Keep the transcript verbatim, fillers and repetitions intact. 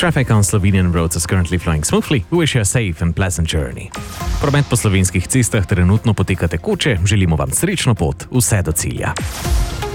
Traffic on Slovenian roads is currently flowing smoothly. We wish you a safe and pleasant journey. Promet po slovenskih cestah trenutno poteka tekoče, želimo vam srečno pot, vse do cilja.